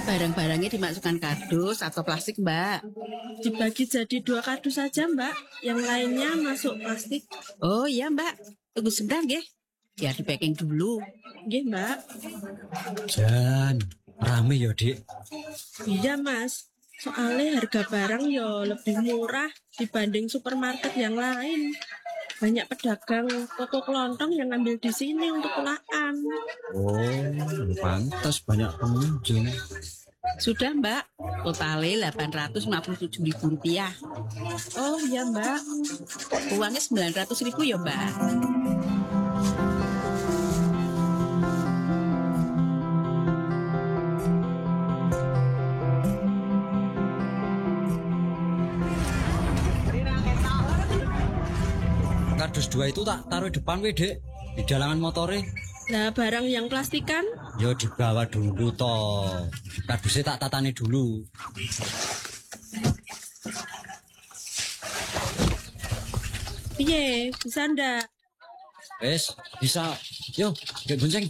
Barang-barangnya dimasukkan kardus atau plastik, Mbak? Dibagi jadi 2 kardus saja, Mbak. Yang lainnya masuk plastik. Oh iya, Mbak. Tunggu sebentar, nggih. Biar di packing dulu. Nggih, Mbak. Jan, rame ya, Dik. Iya, Mas. Soalnya harga barang ya lebih murah dibanding supermarket yang lain. Banyak pedagang toko kelontong yang ngambil di sini untuk olahan. Oh, pantas banyak pengunjung. Sudah, Mbak. Totalnya Rp857.000. Oh iya, Mbak. Uangnya Rp900.000 ya, Mbak. Kardus 2 itu tak taruh depan we, Dek. Di dalangan motore. Nah, barang yang plastikan? Ya dibawa dulu toh. Kardusnya tak tatani dulu. Piye, bisa ndak? Wes, bisa. Yo, Dek bonceng.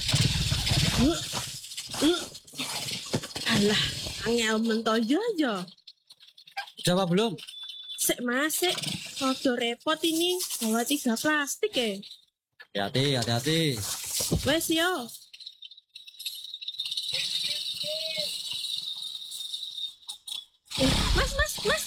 Alah, angel mentoyo aja. Udah apa belum? Sik, Mas, sik. Rada repot ini bawa 3 plastik ya. Hati-hati. Wes yo. Mas.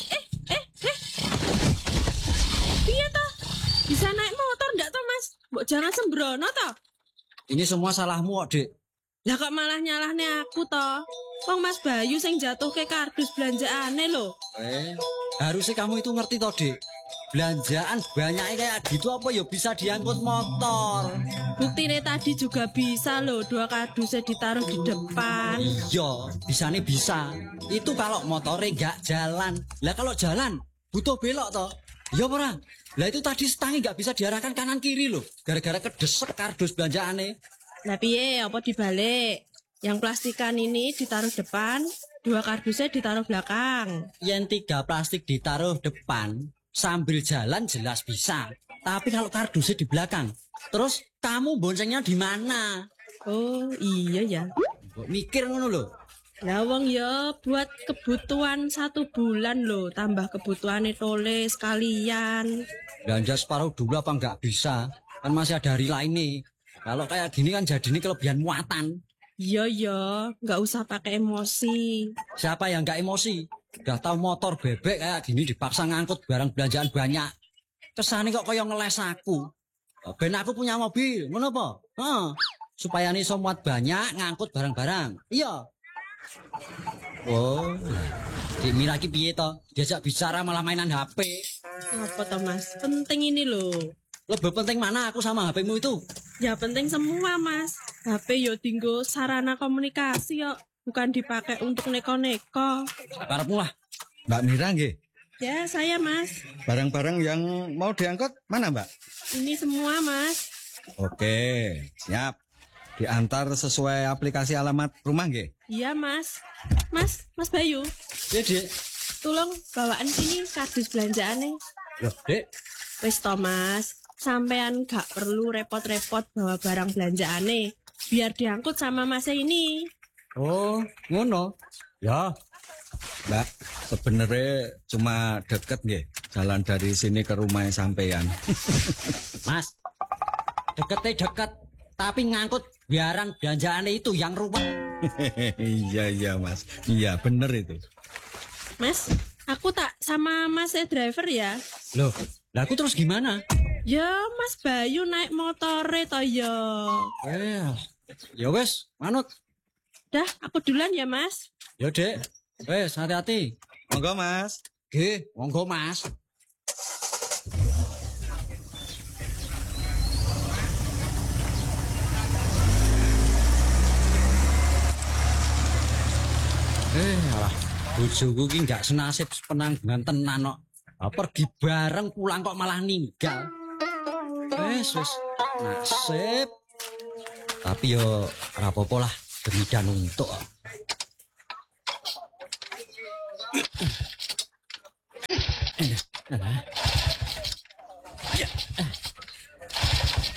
Piye toh? Bisa naik motor ndak toh, Mas? Mbok jangan sembrono toh. Ini semua salahmu, Dek. Lah kok malah nyalahne aku toh? Wong Mas Bayu sing jatuh ke kardus belanjaane lho. Harusnya kamu itu ngerti toh, Dek. Belanjaan banyak kayak gitu apa ya bisa diangkut motor. Buktine tadi juga bisa loh, 2 kardusnya ditaruh di depan. Iya, bisanya bisa. Itu kalau motornya nggak jalan. Lah kalau jalan, butuh belok toh. Iya ora? Lah itu tadi stangnya nggak bisa diarahkan kanan kiri loh. Gara-gara kedesek kardus belanjaannya. Lah piye, apa dibalik? Yang plastikan ini ditaruh depan, 2 kardusnya ditaruh belakang. Yang 3 plastik ditaruh depan, sambil jalan jelas bisa. Tapi kalau kardusnya di belakang, terus kamu boncengnya di mana? Oh iya ya. Mikir ngono loh. Lah wong ya buat kebutuhan 1 bulan loh, tambah kebutuhannya tole sekalian. Belanja separuh dulu apa nggak bisa? Kan masih ada hari lain nih. Kalau kayak gini kan jadi ini kelebihan muatan. Iya, nggak usah pakai emosi. Siapa yang nggak emosi? Udah tahu motor bebek kayak gini dipaksa ngangkut barang belanjaan banyak. Kesannya kok kayak ngeles aku. Ben aku punya mobil, ngono apa? Supaya nih muat banyak ngangkut barang-barang. Iya. Oh, Dik Mira ki piye to? Diajak bicara malah mainan HP. Apa toh Mas? Penting ini loh. Lebih penting mana aku sama HP-mu itu? Ya penting semua Mas. HP yo tinggo sarana komunikasi yo, bukan dipakai untuk neko-neko. Karepmu lah. Mbak Mira nggih. Ya saya Mas. Barang-barang yang mau diangkut mana Mbak? Ini semua Mas. Oke, siap. Diantar sesuai aplikasi alamat rumah nggih? Iya Mas. Mas Bayu. Ya, Dek. Tolong bawaan sini kardus belanjaannya. Loh, Dek. Wis to Mas. Sampean gak perlu repot-repot bawa barang belanjaane, biar diangkut sama Mas ini. Oh, ngono. Ya. Mbak, sebenarnya cuma deket nggih. Jalan dari sini ke rumah sampean. Mas, deket, tapi ngangkut barang belanjaannya itu yang ruwet. Iya Mas. Iya bener itu. Mas, aku tak sama Mas driver ya. Loh, lah aku terus gimana? Ya Mas Bayu naik motore to ya. Ya wes, manut. Dah, aku duluan ya Mas. Ya Dek, wes hati-hati. Monggo Mas. Nggih, monggo Mas. Alah, bojoku ki gak senasib penanggungan tenan kok. Pergi bareng pulang kok malah ninggal. Wes, nasib. Tapi yo ora apa-apa lah, demi dan untuk.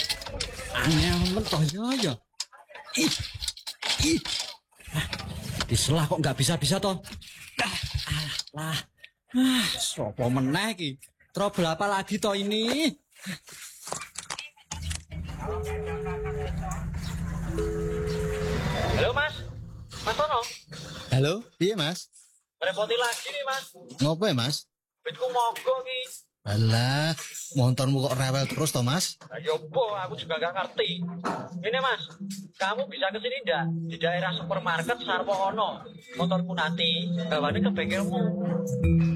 Angel mentoh ya. diselah kok nggak bisa-bisa toh. Alah. Sopo meneh iki? Trouble apa lagi toh ini? Halo Mas, Mas Tono, Halo, iya Mas. repoti lagi nih Mas. Ngopo ya Mas? Bitku mogok nih. Alah, motormu kok rewel terus toh Mas? Ayo boh, aku juga nggak ngerti. Ini Mas, kamu bisa ke sini ndak? Di daerah supermarket Sarwono. Motorku nanti bawaannya ke bengkelmu.